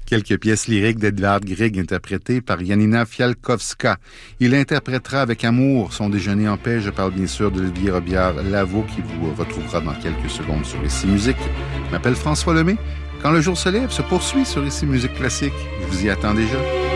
Quelques pièces lyriques d'Edvard Grieg interprétées par Janina Fialkowska. Il interprétera avec amour son déjeuner en paix. Je parle bien sûr d'Olivier Robillard-Lavaux qui vous retrouvera dans quelques secondes sur Ici Musique. Je m'appelle François Lemay. Quand le jour se lève, se poursuit sur Ici Musique Classique. Je vous y attends déjà.